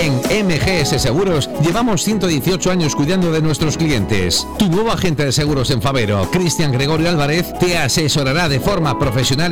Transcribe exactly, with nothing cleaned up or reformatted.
En M G S Seguros llevamos ciento dieciocho años cuidando de nuestros clientes. Tu nuevo agente de seguros en Fabero, Cristian Gregorio Álvarez, te asesorará de forma profesional